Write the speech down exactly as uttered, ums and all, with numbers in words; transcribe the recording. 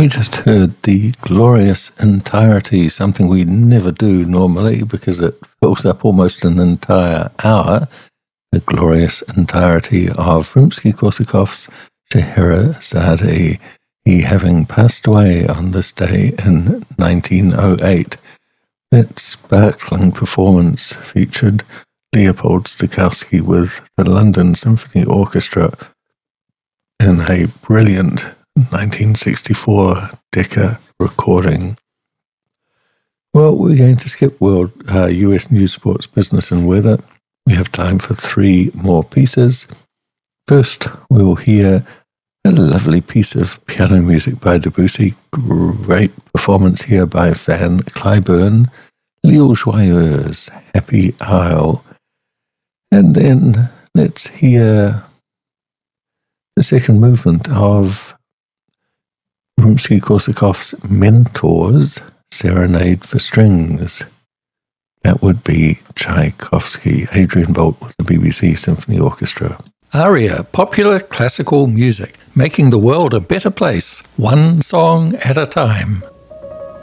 We just heard the glorious entirety, something we never do normally because it fills up almost an entire hour, the glorious entirety of Rimsky-Korsakov's Scheherazade, he having passed away on this day in nineteen oh eight. That sparkling performance featured Leopold Stokowski with the London Symphony Orchestra in a brilliant nineteen sixty-four Decca recording. Well, we're going to skip world uh, U S news, sports, business and weather. We have time for three more pieces. First, we'll hear a lovely piece of piano music by Debussy. Great performance here by Van Cliburn. L'Île Joyeuse, Happy Isle. And then let's hear the second movement of Rimsky-Korsakov's Mentors, Serenade for Strings. That would be Tchaikovsky, Adrian Bolt with the B B C Symphony Orchestra. ARIA, popular classical music, making the world a better place, one song at a time.